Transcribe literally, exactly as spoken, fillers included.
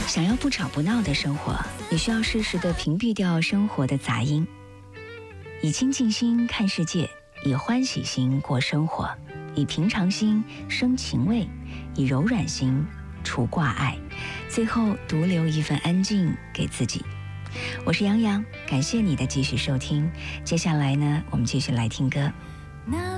想要不吵不闹的生活，你需要适时地屏蔽掉生活的杂音，以清净心看世界，以欢喜心过生活，以平常心生情味，以柔软心除挂碍，最后独留一份安静给自己。我是杨洋，感谢你的继续收听。接下来呢，我们继续来听歌。